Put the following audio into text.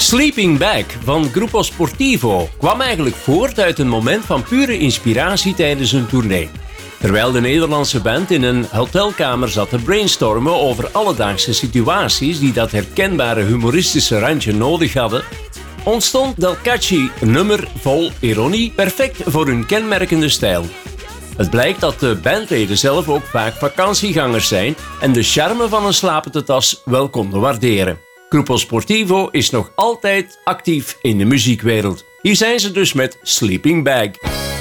Sleeping Bag van Gruppo Sportivo kwam eigenlijk voort uit een moment van pure inspiratie tijdens een tournee. Terwijl de Nederlandse band in een hotelkamer zat te brainstormen over alledaagse situaties die dat herkenbare humoristische randje nodig hadden, ontstond dat catchy nummer vol ironie perfect voor hun kenmerkende stijl. Het blijkt dat de bandleden zelf ook vaak vakantiegangers zijn en de charme van een slapende tas wel konden waarderen. Gruppo Sportivo is nog altijd actief in de muziekwereld. Hier zijn ze dus met Sleeping Bag.